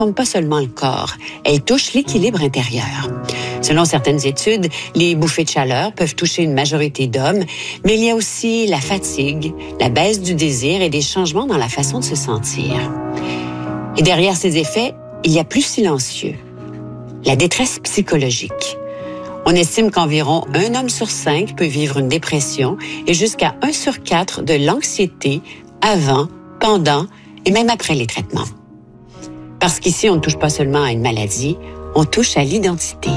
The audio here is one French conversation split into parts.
transforme pas seulement le corps, elle touche l'équilibre intérieur. Selon certaines études, les bouffées de chaleur peuvent toucher une majorité d'hommes, mais il y a aussi la fatigue, la baisse du désir et des changements dans la façon de se sentir. Et derrière ces effets, il y a plus silencieux, la détresse psychologique. On estime qu'environ 1 homme sur 5 peut vivre une dépression et jusqu'à 1 sur 4 de l'anxiété avant, pendant et même après les traitements. Parce qu'ici, on ne touche pas seulement à une maladie, on touche à l'identité.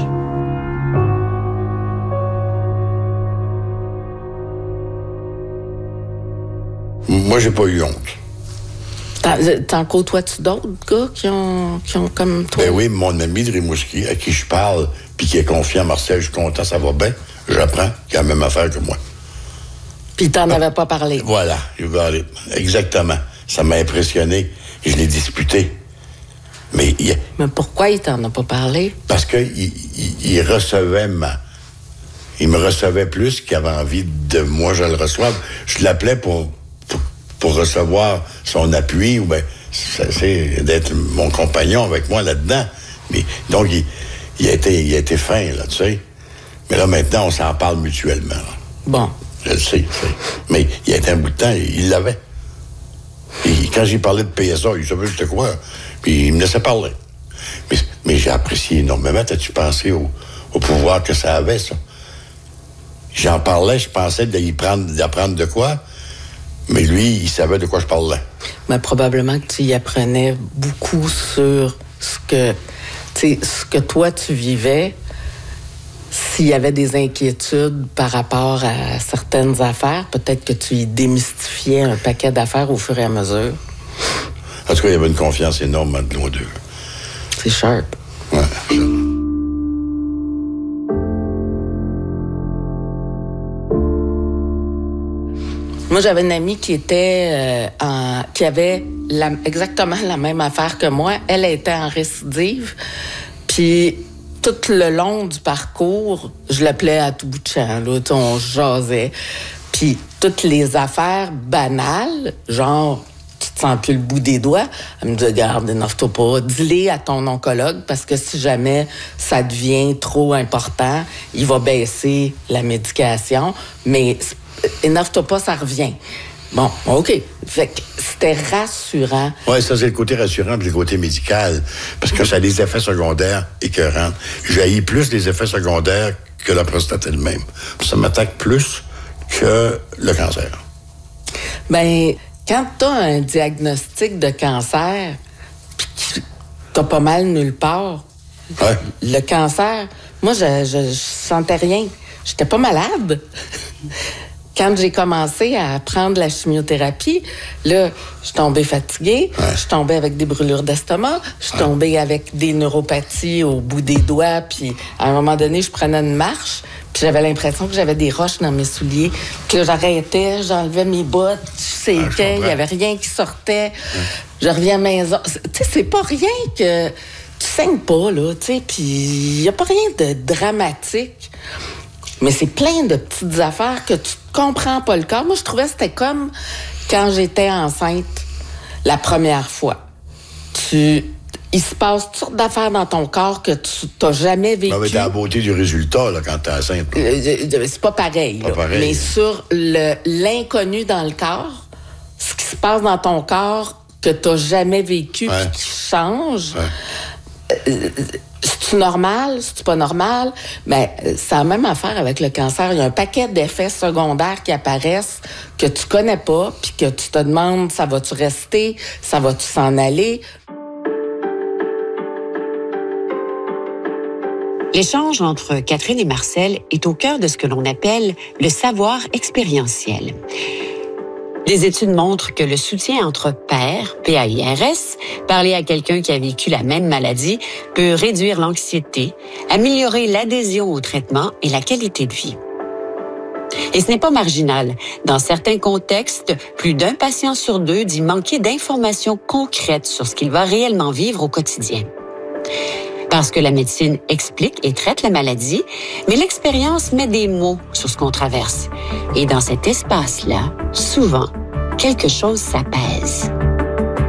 Moi, j'ai pas eu honte. T'en côtoies-tu d'autres gars qui ont comme toi? Ben oui, mon ami de Rimouski, à qui je parle, puis qui est confiant, Marcel, je suis content, ça va bien. J'apprends qu'il a la même affaire que moi. Puis t'en avais pas parlé. Voilà, exactement. Ça m'a impressionné et je l'ai disputé. Mais pourquoi il t'en a pas parlé? Parce qu'il il recevait il me recevait plus qu'il avait envie de moi je le reçoive. Je l'appelais pour recevoir son appui ou c'est d'être mon compagnon avec moi là-dedans. Mais donc il a été fin là, tu sais. Mais là maintenant on s'en parle mutuellement. Là. Bon. Je le sais. Mais il y a été un bout de temps, il l'avait. Et quand j'ai parlé de PSA, il savait c'était quoi. Puis il me laissait parler. Mais j'ai apprécié énormément. T'as-tu pensé au pouvoir que ça avait, ça? J'en parlais, je pensais d'apprendre de quoi. Mais lui, il savait de quoi je parlais. Mais probablement que tu y apprenais beaucoup sur ce que toi, tu vivais. S'il y avait des inquiétudes par rapport à certaines affaires, peut-être que tu y démystifiais un paquet d'affaires au fur et à mesure. En tout cas, il y avait une confiance énorme entre nous deux. C'est sharp. Ouais. Moi, j'avais une amie qui était qui avait exactement la même affaire que moi. Elle était en récidive. Puis tout le long du parcours, je l'appelais à tout bout de champ. Là, on jasait. Puis toutes les affaires banales, genre tu te sens plus le bout des doigts, elle me dit, regarde, énerve-toi pas, dis-les à ton oncologue parce que si jamais ça devient trop important, il va baisser la médication, mais énerve-toi pas, ça revient. Bon, OK. Fait que c'était rassurant. Oui, ça, c'est le côté rassurant puis le côté médical. Parce que ça a des effets secondaires écœurants. J'ai plus les effets secondaires que la prostate elle-même. Ça m'attaque plus que le cancer. Bien, quand tu as un diagnostic de cancer puis que tu pas mal nulle part, ouais. Le cancer, moi, je sentais rien. J'étais pas malade. Quand j'ai commencé à prendre la chimiothérapie, là, je suis tombée fatiguée, je suis tombée avec des brûlures d'estomac, je suis tombée avec des neuropathies au bout des doigts, puis à un moment donné, je prenais une marche, puis j'avais l'impression que j'avais des roches dans mes souliers, que j'arrêtais, j'enlevais mes bottes, je séquais, il n'y avait rien qui sortait, je reviens à la maison. Tu sais, c'est pas rien que tu saignes pas, là, tu sais, puis il n'y a pas rien de dramatique. Mais c'est plein de petites affaires que tu comprends pas le corps. Moi, je trouvais que c'était comme quand j'étais enceinte la première fois. Il se passe toutes sortes d'affaires dans ton corps que tu n'as jamais vécu. Mais t'as la beauté du résultat là, quand t'es enceinte. C'est pas pareil. Pas pareil. Mais sur l'inconnu dans le corps, ce qui se passe dans ton corps que tu n'as jamais vécu puis qui change... C'est-tu normal? C'est-tu pas normal? Ben, c'est la même affaire avec le cancer. Il y a un paquet d'effets secondaires qui apparaissent que tu connais pas, puis que tu te demandes, ça va-tu rester? Ça va-tu s'en aller? L'échange entre Catherine et Marcel est au cœur de ce que l'on appelle le savoir expérientiel. Les études montrent que le soutien entre pairs, PAIRS, parler à quelqu'un qui a vécu la même maladie, peut réduire l'anxiété, améliorer l'adhésion au traitement et la qualité de vie. Et ce n'est pas marginal. Dans certains contextes, plus d'un patient sur 2 dit manquer d'informations concrètes sur ce qu'il va réellement vivre au quotidien. Parce que la médecine explique et traite la maladie, mais l'expérience met des mots sur ce qu'on traverse. Et dans cet espace-là, souvent, quelque chose s'apaise.